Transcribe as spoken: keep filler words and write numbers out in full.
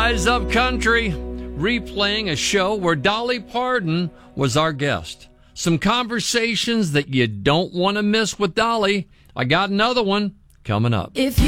Rise Up Country, replaying a show where Dolly Parton was our guest. Some conversations that you don't want to miss with Dolly. I got another one coming up. If you